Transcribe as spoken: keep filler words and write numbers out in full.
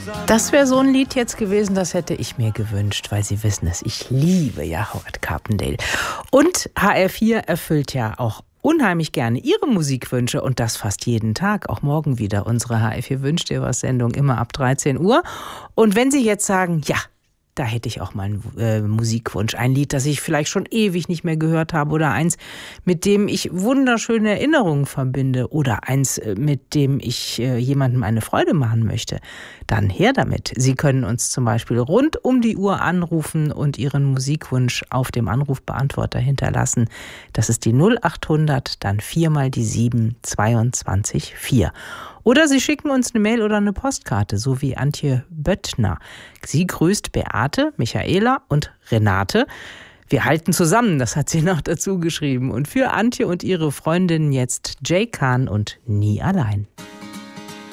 Das wäre so ein Lied jetzt gewesen, das hätte ich mir gewünscht, weil Sie wissen es, ich liebe ja Howard Carpendale. Und H R vier erfüllt ja auch unheimlich gerne Ihre Musikwünsche und das fast jeden Tag, auch morgen wieder unsere H R vier Wünscht dir was Sendung, immer ab dreizehn Uhr. Und wenn Sie jetzt sagen, ja, da hätte ich auch mal einen äh, Musikwunsch. Ein Lied, das ich vielleicht schon ewig nicht mehr gehört habe oder eins, mit dem ich wunderschöne Erinnerungen verbinde oder eins, mit dem ich äh, jemandem eine Freude machen möchte. Dann her damit. Sie können uns zum Beispiel rund um die Uhr anrufen und Ihren Musikwunsch auf dem Anrufbeantworter hinterlassen. Das ist die null acht hundert, dann viermal die sieben, zweiundzwanzig vier. Oder Sie schicken uns eine Mail oder eine Postkarte, so wie Antje Böttner. Sie grüßt Beate, Michaela und Renate. Wir halten zusammen, das hat sie noch dazu geschrieben. Und für Antje und ihre Freundin jetzt Jay Khan und Nie allein.